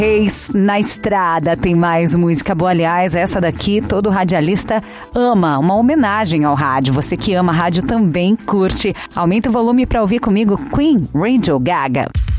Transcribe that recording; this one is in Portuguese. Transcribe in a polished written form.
Reis na estrada, tem mais música boa. Aliás, essa daqui todo radialista ama, uma homenagem ao rádio. Você que ama rádio também curte. Aumenta o volume para ouvir comigo Queen, Radio Gaga.